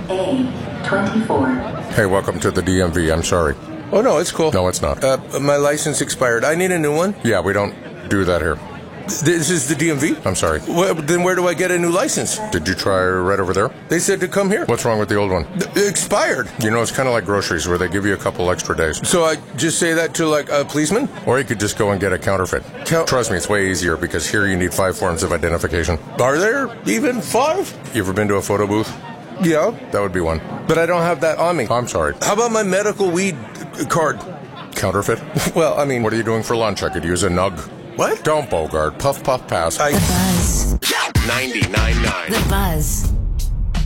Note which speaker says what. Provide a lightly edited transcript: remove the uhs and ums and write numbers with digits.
Speaker 1: A24.
Speaker 2: Hey, welcome to the DMV. I'm sorry.
Speaker 3: Oh, no, it's cool.
Speaker 2: No, it's not.
Speaker 3: My license expired. I need a new one.
Speaker 2: Yeah, we don't do that here.
Speaker 3: This is the DMV?
Speaker 2: I'm sorry.
Speaker 3: Well, then where do I get a new license?
Speaker 2: Did you try right over there?
Speaker 3: They said to come here.
Speaker 2: What's wrong with the old one?
Speaker 3: It expired.
Speaker 2: You know, it's kind of like groceries where they give you a couple extra days.
Speaker 3: So I just say that to, like, a policeman?
Speaker 2: Or you could just go and get a counterfeit. Trust me, it's way easier because here you need 5 forms of identification.
Speaker 3: Are there even 5?
Speaker 2: You ever been to a photo booth?
Speaker 3: Yeah.
Speaker 2: That would be one.
Speaker 3: But I don't have that on me.
Speaker 2: I'm sorry.
Speaker 3: How about my medical weed card?
Speaker 2: Counterfeit?
Speaker 3: Well, I mean...
Speaker 2: What are you doing for lunch? I could use a nug.
Speaker 3: What?
Speaker 2: Don't bogart. Puff, puff, pass.
Speaker 4: The Buzz.
Speaker 5: 99.9.
Speaker 4: The Buzz.